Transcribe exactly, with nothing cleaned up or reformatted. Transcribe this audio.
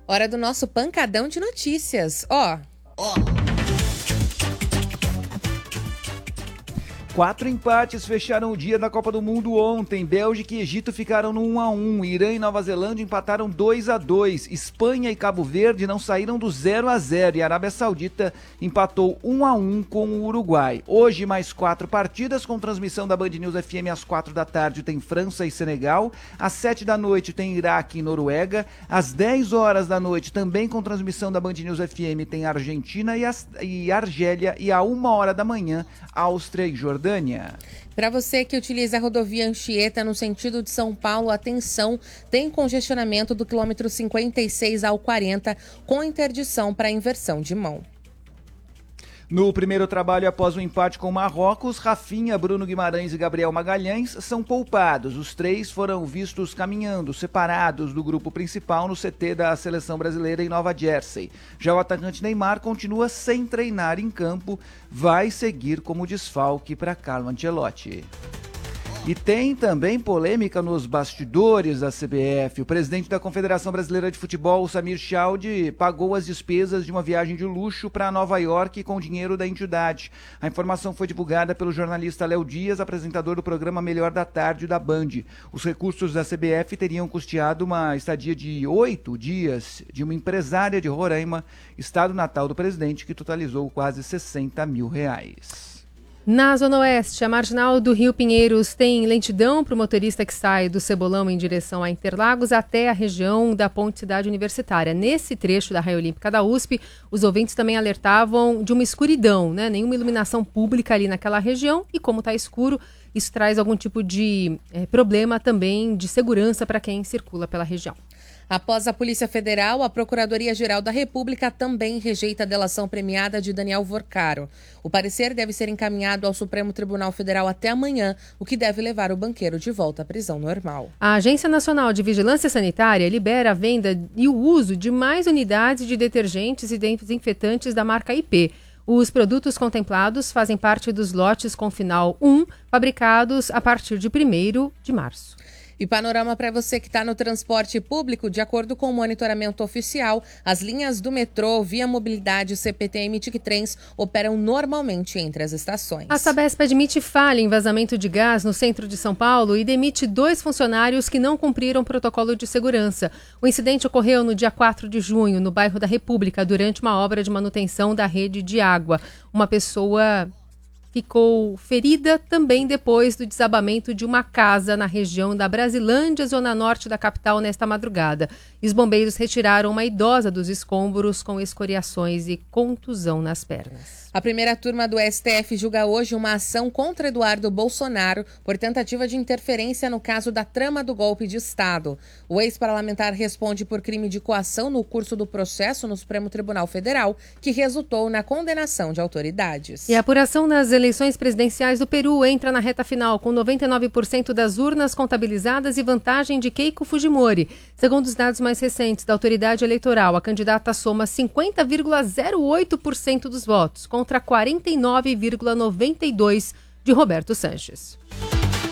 Hora do nosso pancadão de notícias. Ó. Ó. Quatro empates fecharam o dia da Copa do Mundo ontem. Bélgica e Egito ficaram no um a um. Irã e Nova Zelândia empataram dois a dois. Espanha e Cabo Verde não saíram do zero a zero. E a Arábia Saudita empatou um a um com o Uruguai. Hoje mais quatro partidas com transmissão da Band News F M às quatro da tarde tem França e Senegal. Às sete da noite tem Iraque e Noruega. Às dez horas da noite também com transmissão da Band News F M tem Argentina e, as, e Argélia. E à uma hora da manhã Áustria e Jordânia. Para você que utiliza a rodovia Anchieta no sentido de São Paulo, atenção, tem congestionamento do quilômetro cinquenta e seis ao quarenta com interdição para inversão de mão. No primeiro trabalho após o empate com Marrocos, Rafinha, Bruno Guimarães e Gabriel Magalhães são poupados. Os três foram vistos caminhando, separados do grupo principal no C T da Seleção Brasileira em Nova Jersey. Já o atacante Neymar continua sem treinar em campo, vai seguir como desfalque para Carlo Ancelotti. E tem também polêmica nos bastidores da C B F. O presidente da Confederação Brasileira de Futebol, Samir Chaldi, pagou as despesas de uma viagem de luxo para Nova York com dinheiro da entidade. A informação foi divulgada pelo jornalista Léo Dias, apresentador do programa Melhor da Tarde da Band. Os recursos da C B F teriam custeado uma estadia de oito dias de uma empresária de Roraima, estado natal do presidente, que totalizou quase sessenta mil reais. Na Zona Oeste, a marginal do Rio Pinheiros tem lentidão para o motorista que sai do Cebolão em direção a Interlagos até a região da Ponte Cidade Universitária. Nesse trecho da Raia Olímpica da U S P, os ouvintes também alertavam de uma escuridão, né? Nenhuma iluminação pública ali naquela região e como está escuro, isso traz algum tipo de é, problema também de segurança para quem circula pela região. Após a Polícia Federal, a Procuradoria-Geral da República também rejeita a delação premiada de Daniel Vorcaro. O parecer deve ser encaminhado ao Supremo Tribunal Federal até amanhã, o que deve levar o banqueiro de volta à prisão normal. A Agência Nacional de Vigilância Sanitária libera a venda e o uso de mais unidades de detergentes e desinfetantes da marca I P. Os produtos contemplados fazem parte dos lotes com final um, fabricados a partir de primeiro de março. E panorama para você que está no transporte público, de acordo com o monitoramento oficial, as linhas do metrô, Via Mobilidade, C P T M e Tiquetrens operam normalmente entre as estações. A Sabesp admite falha em vazamento de gás no centro de São Paulo e demite dois funcionários que não cumpriram o protocolo de segurança. O incidente ocorreu no dia quatro de junho, no bairro da República, durante uma obra de manutenção da rede de água. Uma pessoa ficou ferida também depois do desabamento de uma casa na região da Brasilândia, zona norte da capital, nesta madrugada. Os bombeiros retiraram uma idosa dos escombros com escoriações e contusão nas pernas. A primeira turma do S T F julga hoje uma ação contra Eduardo Bolsonaro por tentativa de interferência no caso da trama do golpe de Estado. O ex-parlamentar responde por crime de coação no curso do processo no Supremo Tribunal Federal, que resultou na condenação de autoridades. E a apuração nas eleições presidenciais do Peru entra na reta final, com noventa e nove por cento das urnas contabilizadas e vantagem de Keiko Fujimori. Segundo os dados mais recentes da autoridade eleitoral, a candidata soma cinquenta vírgula zero oito por cento dos votos, contra quarenta e nove vírgula noventa e dois por cento de Roberto Sanches.